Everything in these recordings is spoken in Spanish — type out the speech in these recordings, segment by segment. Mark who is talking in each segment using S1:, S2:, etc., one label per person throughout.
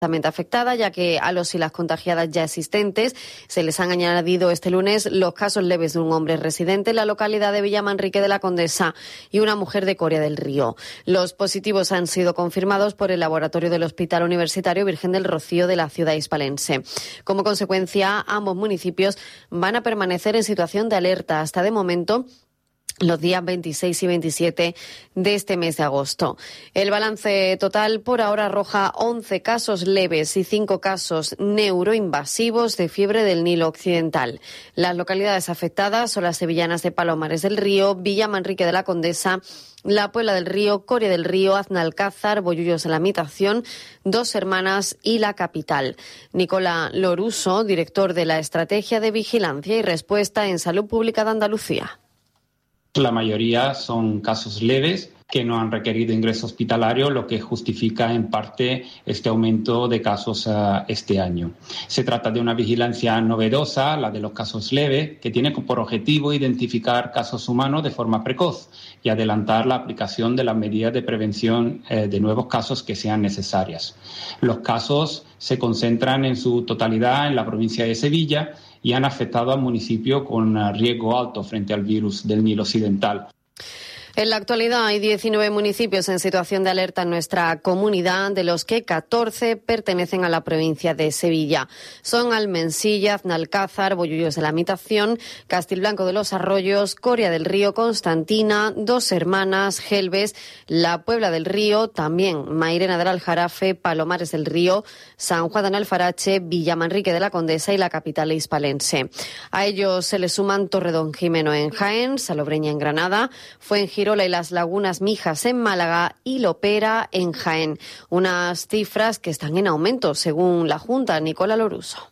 S1: afectada, ya que a los y las contagiadas ya existentes se les han añadido este lunes los casos leves de un hombre residente en la localidad de Villamanrique de la Condesa y una mujer de Coria del Río. Los positivos han sido confirmados por el laboratorio del Hospital Universitario Virgen del Rocío de la ciudad hispalense. Como consecuencia, ambos municipios van a permanecer en situación de alerta hasta de momento los días 26 y 27 de este mes de agosto. El balance total por ahora arroja 11 casos leves y 5 casos neuroinvasivos de fiebre del Nilo Occidental. Las localidades afectadas son las sevillanas de Palomares del Río, Villamanrique de la Condesa, La Puebla del Río, Coria del Río, Aznalcázar, Bollullos de la Mitación, Dos Hermanas y La Capital. Nicola Loruso, director de la Estrategia de Vigilancia y Respuesta en Salud Pública de Andalucía.
S2: La mayoría son casos leves que no han requerido ingreso hospitalario, lo que justifica en parte este aumento de casos este año. Se trata de una vigilancia novedosa, la de los casos leves, que tiene por objetivo identificar casos humanos de forma precoz y adelantar la aplicación de las medidas de prevención de nuevos casos que sean necesarias. Los casos se concentran en su totalidad en la provincia de Sevilla y han afectado al municipio con riesgo alto frente al virus del Nilo Occidental.
S1: En la actualidad hay 19 municipios en situación de alerta en nuestra comunidad, de los que 14 pertenecen a la provincia de Sevilla. Son Almensilla, Aznalcázar, Bollullos de la Mitación, Castilblanco de los Arroyos, Coria del Río, Constantina, Dos Hermanas, Gelbes, La Puebla del Río, también Mairena del Aljarafe, Palomares del Río, San Juan de Alfarache, Villamanrique de la Condesa y la capital hispalense. A ellos se le suman Torredonjimeno en Jaén, Salobreña en Granada, Fuengirola y Las Lagunas Mijas en Málaga y Lopera en Jaén. Unas cifras que están en aumento, según la Junta. Nicola Loruso.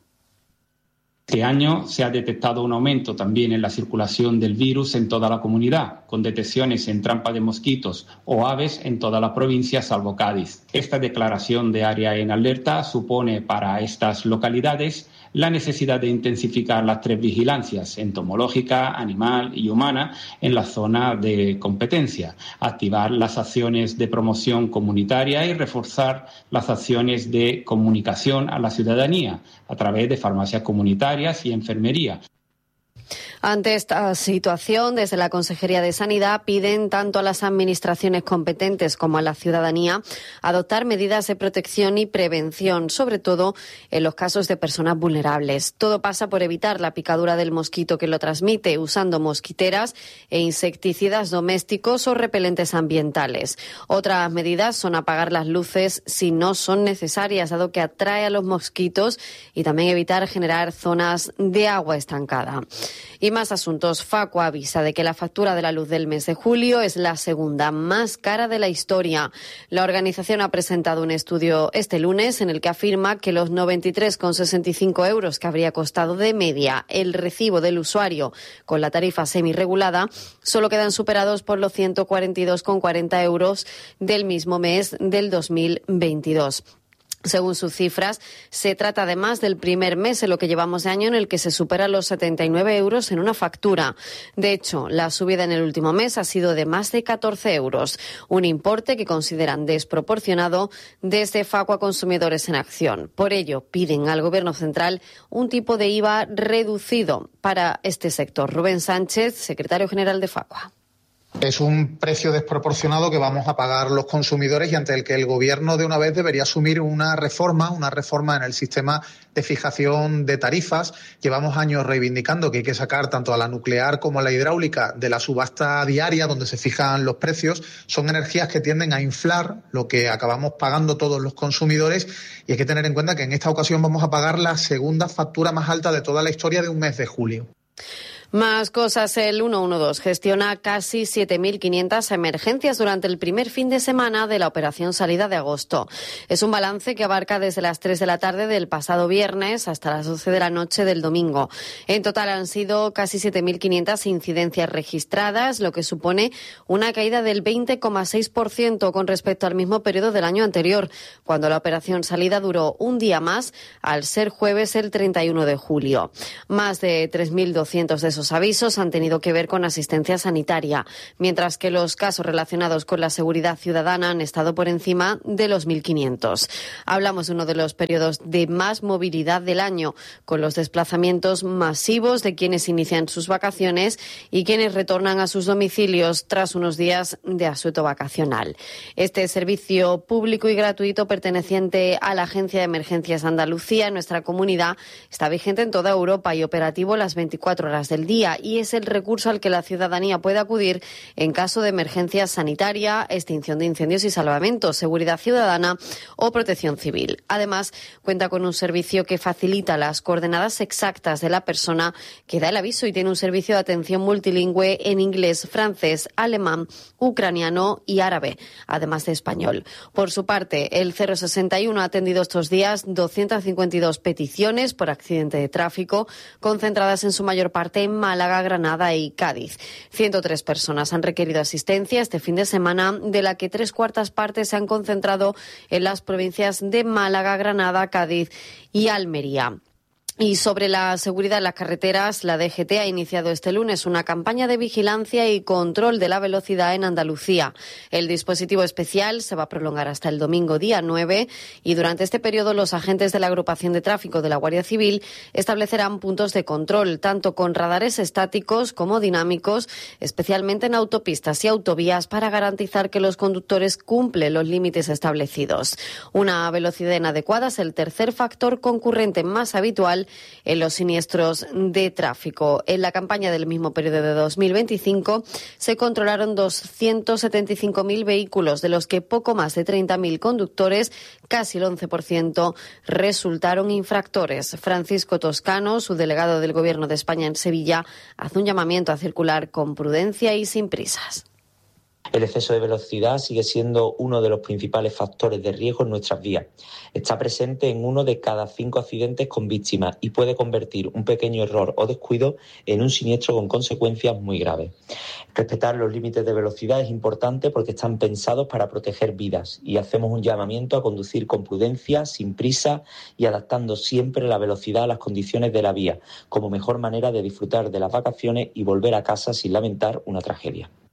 S2: Este año se ha detectado un aumento también en la circulación del virus en toda la comunidad, con detecciones en trampa de mosquitos o aves en toda la provincia, salvo Cádiz. Esta declaración de área en alerta supone para estas localidades la necesidad de intensificar las 3 vigilancias, entomológica, animal y humana, en la zona de competencia, activar las acciones de promoción comunitaria y reforzar las acciones de comunicación a la ciudadanía a través de farmacias comunitarias y enfermería.
S1: Ante esta situación, desde la Consejería de Sanidad piden tanto a las administraciones competentes como a la ciudadanía adoptar medidas de protección y prevención, sobre todo en los casos de personas vulnerables. Todo pasa por evitar la picadura del mosquito que lo transmite, usando mosquiteras e insecticidas domésticos o repelentes ambientales. Otras medidas son apagar las luces si no son necesarias, dado que atrae a los mosquitos, y también evitar generar zonas de agua estancada. Y más asuntos. Facua avisa de que la factura de la luz del mes de julio es la segunda más cara de la historia. La organización ha presentado un estudio este lunes en el que afirma que los 93,65 euros que habría costado de media el recibo del usuario con la tarifa semirregulada solo quedan superados por los 142,40 euros del mismo mes del 2022. Según sus cifras, se trata además del primer mes en lo que llevamos de año en el que se superan los 79 euros en una factura. De hecho, la subida en el último mes ha sido de más de 14 euros, un importe que consideran desproporcionado desde Facua Consumidores en Acción. Por ello, piden al Gobierno central un tipo de IVA reducido para este sector. Rubén Sánchez, secretario general de Facua.
S3: Es un precio desproporcionado que vamos a pagar los consumidores y ante el que el Gobierno de una vez debería asumir una reforma en el sistema de fijación de tarifas. Llevamos años reivindicando que hay que sacar tanto a la nuclear como a la hidráulica de la subasta diaria donde se fijan los precios. Son energías que tienden a inflar lo que acabamos pagando todos los consumidores y hay que tener en cuenta que en esta ocasión vamos a pagar la segunda factura más alta de toda la historia de un mes de julio.
S1: Más cosas. El 112 gestiona casi 7.500 emergencias durante el primer fin de semana de la operación salida de agosto. Es un balance que abarca desde las 3 de la tarde del pasado viernes hasta las 12 de la noche del domingo. En total han sido casi 7.500 incidencias registradas, lo que supone una caída del 20,6% con respecto al mismo periodo del año anterior, cuando la operación salida duró un día más, al ser jueves el 31 de julio. Más de 3.200 de esos Esos avisos han tenido que ver con asistencia sanitaria, mientras que los casos relacionados con la seguridad ciudadana han estado por encima de los 1.500. Hablamos de uno de los periodos de más movilidad del año, con los desplazamientos masivos de quienes inician sus vacaciones y quienes retornan a sus domicilios tras unos días de asueto vacacional. Este servicio público y gratuito perteneciente a la Agencia de Emergencias Andalucía en nuestra comunidad está vigente en toda Europa y operativo las 24 horas del día, y es el recurso al que la ciudadanía puede acudir en caso de emergencia sanitaria, extinción de incendios y salvamento, seguridad ciudadana o protección civil. Además, cuenta con un servicio que facilita las coordenadas exactas de la persona que da el aviso y tiene un servicio de atención multilingüe en inglés, francés, alemán, ucraniano y árabe, además de español. Por su parte, el 061 ha atendido estos días 252 peticiones por accidente de tráfico, concentradas en su mayor parte en Málaga, Granada y Cádiz. 103 personas han requerido asistencia este fin de semana, de la que 3/4 partes se han concentrado en las provincias de Málaga, Granada, Cádiz y Almería. Y sobre la seguridad en las carreteras, la DGT ha iniciado este lunes una campaña de vigilancia y control de la velocidad en Andalucía. El dispositivo especial se va a prolongar hasta el domingo día 9 y durante este periodo los agentes de la agrupación de tráfico de la Guardia Civil establecerán puntos de control, tanto con radares estáticos como dinámicos, especialmente en autopistas y autovías, para garantizar que los conductores cumplen los límites establecidos. Una velocidad inadecuada es el tercer factor concurrente más habitual en los siniestros de tráfico. En la campaña del mismo periodo de 2025 se controlaron 275.000 vehículos, de los que poco más de 30.000 conductores, casi el 11%, resultaron infractores. Francisco Toscano, subdelegado del Gobierno de España en Sevilla, hace un llamamiento a circular con prudencia y sin prisas.
S4: El exceso de velocidad sigue siendo uno de los principales factores de riesgo en nuestras vías. Está presente en 1 de cada 5 accidentes con víctimas y puede convertir un pequeño error o descuido en un siniestro con consecuencias muy graves. Respetar los límites de velocidad es importante porque están pensados para proteger vidas, y hacemos un llamamiento a conducir con prudencia, sin prisa y adaptando siempre la velocidad a las condiciones de la vía, como mejor manera de disfrutar de las vacaciones y volver a casa sin lamentar una tragedia.